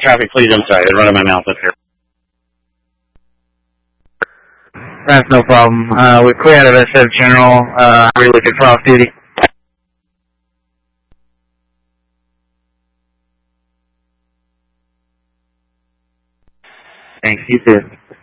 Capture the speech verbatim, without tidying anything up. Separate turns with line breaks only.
traffic, please. I'm sorry. I'm running my mouth up here.
That's no problem. Uh, we're clear out of S F General. Uh, are we looking for off duty? Thanks, you too.